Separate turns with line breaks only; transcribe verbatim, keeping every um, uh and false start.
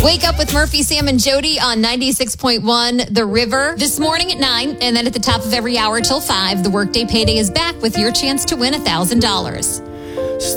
Wake up with Murphy, Sam, and Jody on ninety-six point one The River this morning at nine, and then at the top of every hour till five, the Workday Payday is back with your chance to win one thousand dollars.